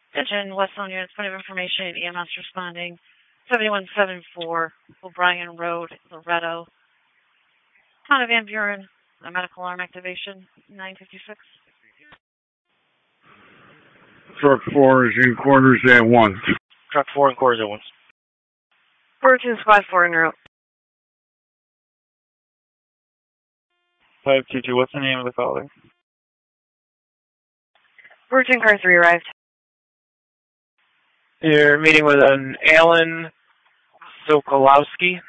Attention, Westland units, point of information, EMS responding. 7174 O'Brien Road, Loretto. Town of Van Buren, a medical alarm activation, 956. Truck 4 is in quarters at 1. Truck 4 in quarters at 1. 4254 en route. 522, what's the name of the caller? Routine car 3 arrived. You're meeting with an Alan Sokolowski.